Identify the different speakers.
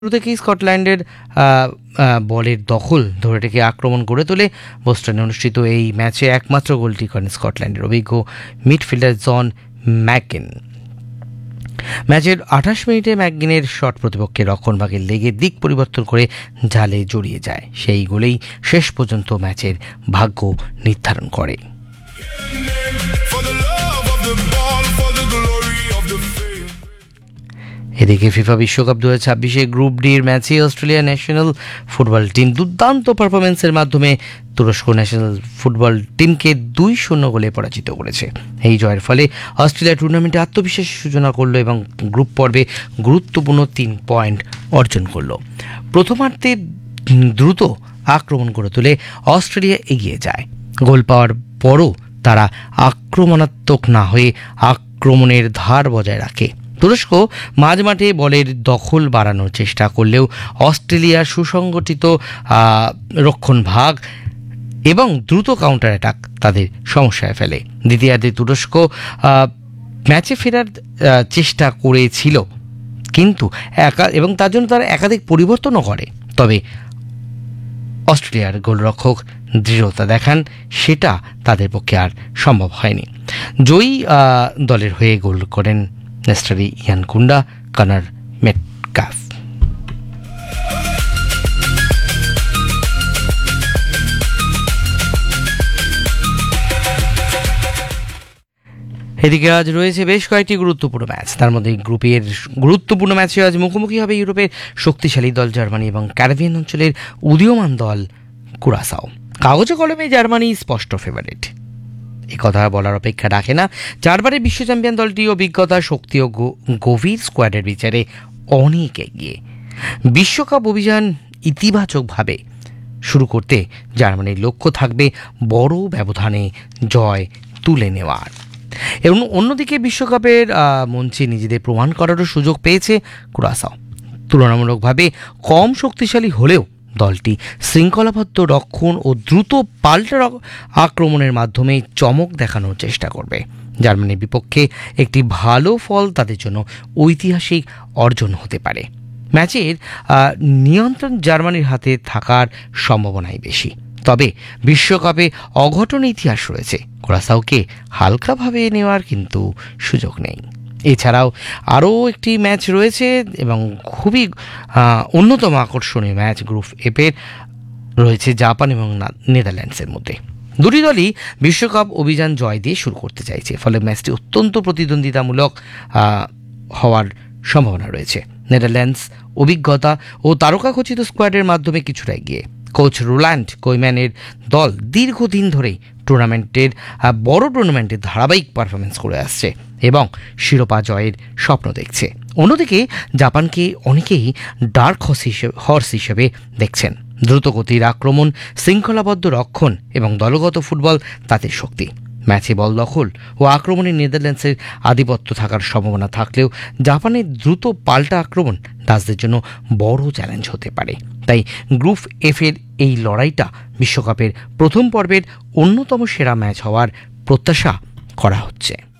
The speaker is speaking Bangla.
Speaker 1: শুরু থেকেই স্কটল্যান্ডের বলের দখল ধরে রেখে আক্রমণ গড়ে তোলে বোস্টনে অনুষ্ঠিত এই ম্যাচে একমাত্র গোলটি করেন স্কটল্যান্ডের অভিজ্ঞ মিডফিল্ডার জন ম্যাকগিন। ম্যাচের 28 মিনিটে ম্যাকগিনের শট প্রতিপক্ষের রক্ষণভাগে লেগে দিক পরিবর্তন করে জালে জড়িয়ে যায়। সেই গোলেই শেষ পর্যন্ত ম্যাচের ভাগ্য নির্ধারণ করে। এদিকে ফিফা বিশ্বকাপ 2026 গ্রুপ ডির ম্যাচে অস্ট্রেলিয়া ন্যাশনাল ফুটবল টিম দুর্দান্ত পারফরমেন্সের মাধ্যমে তুরস্ক ন্যাশনাল ফুটবল টিমকে 2-0 গোলে পরাজিত করেছে। এই জয়ের ফলে অস্ট্রেলিয়া টুর্নামেন্টে আত্মবিশ্বাসের সূচনা করলো এবং গ্রুপ পর্বে গুরুত্বপূর্ণ 3 পয়েন্ট অর্জন করলো। প্রথমার্ধে দ্রুত আক্রমণ করে তুলে অস্ট্রেলিয়া এগিয়ে যায়। গোল পাওয়ার পরও তারা আক্রমণাত্মক না হয়ে আক্রমণের ধার বজায় রাখে। তুরস্ক মাঝমাঠে বলের দখল বাড়ানোর চেষ্টা করলেও অস্ট্রেলিয়ার সুসংগঠিত রক্ষণভাগ এবং দ্রুত কাউন্টার অ্যাটাক তাদের সমস্যায় ফেলে। দ্বিতীয়ার্ধে তুরস্ক ম্যাচে ফেরার চেষ্টা করেছিল কিন্তু এবং তার জন্য তারা একাধিক পরিবর্তনও করে, তবে অস্ট্রেলিয়ার গোলরক্ষক দৃঢ়তা দেখান, সেটা তাদের পক্ষে আর সম্ভব হয়নি। জয়ী দলের হয়ে গোল করেন নেস্টারি ইয়ান কুন্ডা, কানার মেটকাফ। এদিকে আজ রয়েছে বেশ কয়েকটি গুরুত্বপূর্ণ ম্যাচ। তার মধ্যে গ্রুপের গুরুত্বপূর্ণ ম্যাচে আজ মুখোমুখি হবে ইউরোপের শক্তিশালী দল জার্মানি এবং ক্যারিবিয়ান অঞ্চলের উদীয়মান দল কুরাসাও। কাগজে কলমে জার্মানি স্পষ্ট ফেভারিট, কথা বলার অপেক্ষা রাখে না। 4 বারের বিশ্ব চ্যাম্পিয়ন দলটি অভিজ্ঞতা, শক্তি ও গভীর স্কোয়াডের বিচারে অনেক এগিয়ে। বিশ্বকাপ অভিযান ইতিবাচকভাবে শুরু করতে জার্মানির লক্ষ্য থাকবে বড় ব্যবধানে জয় তুলে নেওয়ার। এবং অন্যদিকে বিশ্বকাপের মঞ্চে নিজেদের প্রমাণ করারও সুযোগ পেয়েছে কুরাসাও। তুলনামূলকভাবে কম শক্তিশালী হলেও দলটি শৃঙ্খলাবদ্ধ রক্ষণ ও দ্রুত পাল্টা আক্রমণের মাধ্যমে চমক দেখানোর চেষ্টা করবে। জার্মানির বিপক্ষে একটি ভালো ফল তাদের জন্য ঐতিহাসিক অর্জন হতে পারে। ম্যাচের নিয়ন্ত্রণ জার্মানির হাতে থাকার সম্ভাবনাই বেশি, তবে বিশ্বকাপে অঘটন ইতিহাস রয়েছে। কুরাসাওকে হালকাভাবে নেওয়ার কিন্তু সুযোগ নেই। এছাড়াও আরও একটি ম্যাচ রয়েছে এবং খুবই অন্যতম আকর্ষণীয় ম্যাচ গ্রুপ এফের রয়েছে জাপান এবং নেদারল্যান্ডসের মধ্যে। দুটি দলই বিশ্বকাপ অভিযান জয় দিয়ে শুরু করতে চাইছে, ফলে ম্যাচটি অত্যন্ত প্রতিদ্বন্দ্বিতামূলক হওয়ার সম্ভাবনা রয়েছে। নেদারল্যান্ডস অভিজ্ঞতা ও তারকাখচিত স্কোয়াডের মাধ্যমে কিছুটা এগিয়ে। কোচ রোল্যান্ড কোইম্যানের দল দীর্ঘদিন ধরেই বড় টুর্নামেন্টে ধারাবাহিক পারফরমেন্স করে আসছে এবং শিরোপা জয়ের স্বপ্ন দেখছে। অন্যদিকে জাপানকে অনেকেই ডার্ক হর্স হিসেবে দেখছেন। দ্রুতগতির আক্রমণ, শৃঙ্খলাবদ্ধ রক্ষণ এবং দলগত ফুটবল তাদের শক্তি। ম্যাচে বল দখল ও আক্রমণে নেদারল্যান্ডসের আধিপত্য থাকার সম্ভাবনা থাকলেও জাপানের দ্রুত পাল্টা আক্রমণ ডাচদের জন্য বড় চ্যালেঞ্জ হতে পারে। তাই গ্রুপ এফের এই লড়াইটা বিশ্বকাপের প্রথম পর্বের অন্যতম সেরা ম্যাচ হওয়ার প্রত্যাশা করা হচ্ছে।